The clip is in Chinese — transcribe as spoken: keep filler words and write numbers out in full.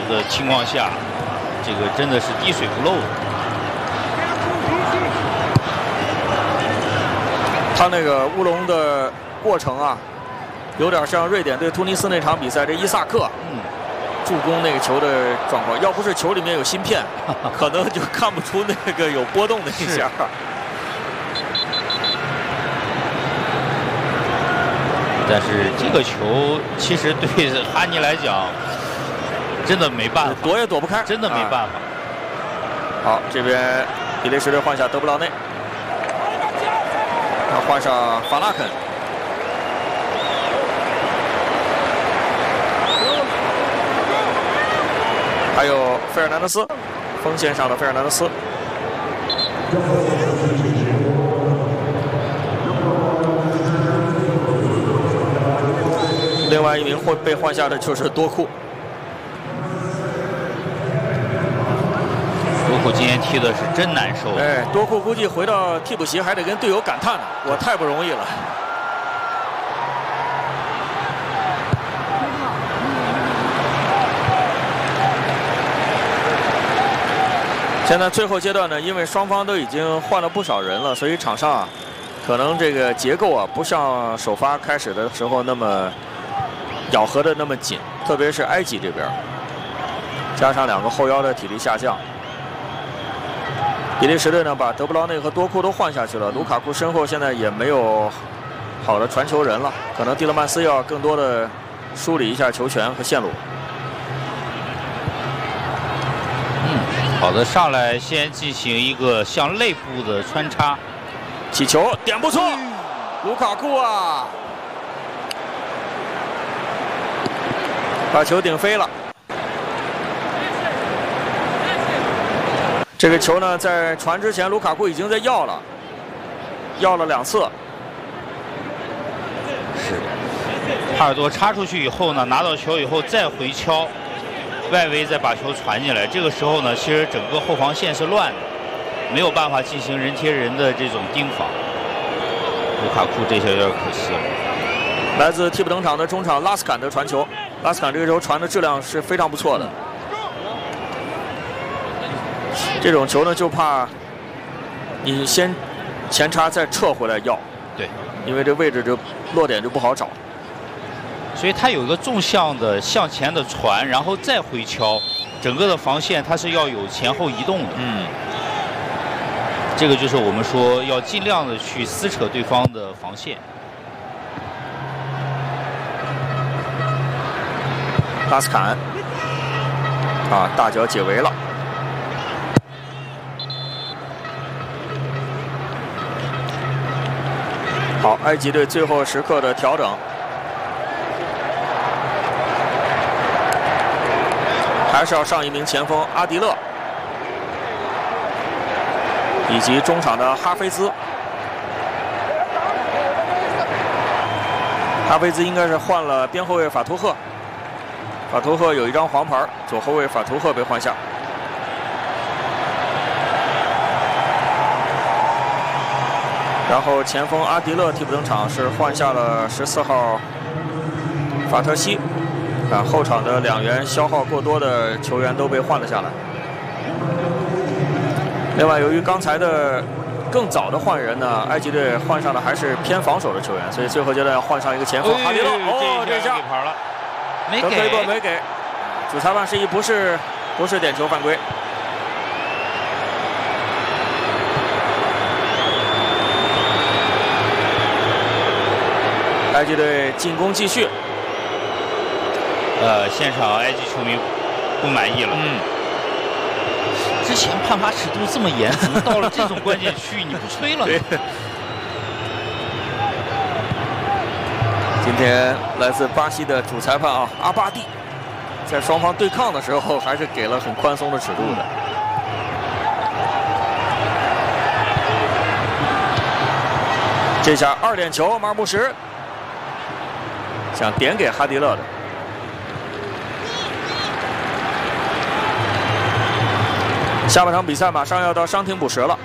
的情况下，这个真的是滴水不漏。 他那个乌龙的过程啊，有点像瑞典对突尼斯那场比赛，这伊萨克，嗯，助攻那个球的状况，要不是球里面有芯片，可能就看不出那个有波动的一下。 但是这个球其实对哈尼来讲，真的没办法， 躲也躲不开， 真的没办法。 啊、好，这边比利时队换下德布劳内，要换上法拉肯。还有费尔南德斯，锋线上的费尔南德斯。另外一名会被换下的就是多库。 多库今天踢的是真难受。 哎，多库估计回到替补席还得跟队友感叹呢，我太不容易了。现在最后阶段呢，因为双方都已经换了不少人了，所以场上啊，可能这个结构啊，不像首发开始的时候那么咬合的那么紧，特别是埃及这边，加上两个后腰的体力下降。比利时队呢，把德布劳内和多库都换下去了，卢卡库身后现在也没有好的传球人了，可能蒂勒曼斯要更多的梳理一下球权和线路。 好的，上来先进行一个向内部的穿插， 起球点不错，卢卡库啊，把球顶飞了。这个球呢，在传之前，卢卡库已经在要了，要了两次。 是，帕尔多插出去以后呢，拿到球以后再回敲。外围再把球传进来，这个时候呢，其实整个后防线是乱的，没有办法进行人贴人的这种盯防。卢卡库这下有点可惜了。 来自替补登场的中场拉斯坎的传球，拉斯坎这个球传的质量是非常不错的。这种球呢，就怕你先前插再撤回来要， 对， 因为这位置就落点就不好找。 所以它有一个纵向的向前的传，然后再回敲，整个的防线它是要有前后移动的。嗯，这个就是我们说要尽量的去撕扯对方的防线。 拉斯坎，啊，大脚解围了。好，埃及队最后时刻的调整。还是要上一名前锋阿迪勒，以及中场的哈菲兹。哈菲兹应该是换了边后卫法图赫，法图赫有一张黄牌，左后卫法图赫被换下。然后前锋阿迪勒替补登场，是换下了十四号法特西。啊，后场的两员消耗过多的球员都被换了下来。另外，由于刚才的更早的换人呢，埃及队换上的还是偏防守的球员，所以最后阶段要换上一个前锋哈迪勒。哦，这下给牌了，没给，没给，没给。主裁判示意不是不是点球犯规。埃及队进攻继续。 呃，现场埃及球迷不满意了。嗯，之前判罚尺度这么严，怎么到了这种关键区域你不吹了呢？ 今天来自巴西的主裁判啊，阿巴蒂，在双方对抗的时候还是给了很宽松的尺度的。这下二点球，马尔穆什想点给哈迪勒的。下半场比赛马上要到伤停补时了。